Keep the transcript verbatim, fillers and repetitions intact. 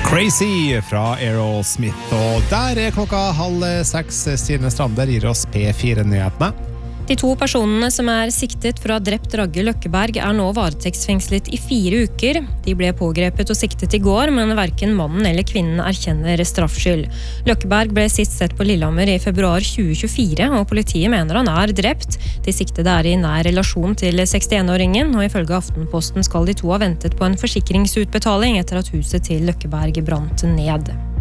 Crazy fra Aerosmith, og der er klokka halv seks. Stine Strander gir oss P fire-nyhetene. De to personene som er siktet for å ha drept Ragge Løkkeberg er nå varetektsfengslet i fire uker. De ble pågrepet og siktet i går, men hverken mannen eller kvinnen erkjenner straffskyld. Løkkeberg ble sist sett på Lillehammer i februar tjue tjuefire, og politiet mener han er drept. De siktede er i nær relasjon til sekstién-åringen, og ifølge Aftenposten skal de to ha ventet på en forsikringsutbetaling etter at huset til Løkkeberg brant ned.